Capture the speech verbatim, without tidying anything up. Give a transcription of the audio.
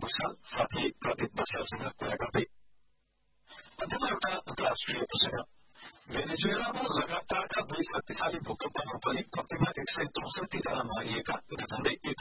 भूषाल साथै प्रदीप बस्यालसँग कुरा गर्दै अन्त्यमा एउटा अन्तर्राष्ट्रिय प्रसंग भेनेजुएलामा लगातारका दुई शक्तिशाली भूकम्पमा पनि कम्तीमा एक सय चौसठी जना मारिएका र झण्डै एक